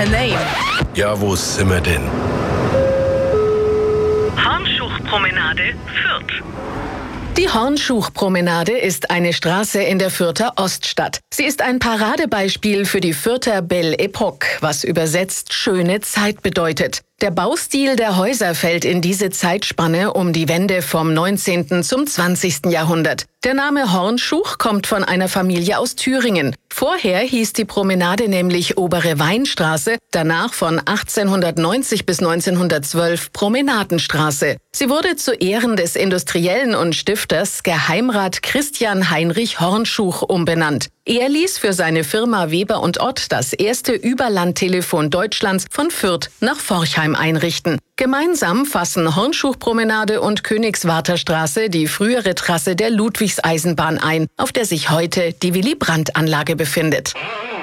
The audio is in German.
a name. Ja, wo sind wir denn? Hornschuchpromenade, Fürth. Die Hornschuchpromenade ist eine Straße in der Fürther Oststadt. Sie ist ein Paradebeispiel für die Fürther Belle Époque, was übersetzt schöne Zeit bedeutet. Der Baustil der Häuser fällt in diese Zeitspanne um die Wende vom 19. zum 20. Jahrhundert. Der Name Hornschuch kommt von einer Familie aus Thüringen. Vorher hieß die Promenade nämlich Obere Weinstraße, danach von 1890 bis 1912 Promenadenstraße. Sie wurde zu Ehren des Industriellen und Stifters Geheimrat Christian Heinrich Hornschuch umbenannt. Er ließ für seine Firma Weber und Ott das erste Überlandtelefon Deutschlands von Fürth nach Forchheim einrichten. Gemeinsam fassen Hornschuchpromenade und Königswarter Straße die frühere Trasse der Ludwigseisenbahn ein, auf der sich heute die Willy-Brandt-Anlage befindet.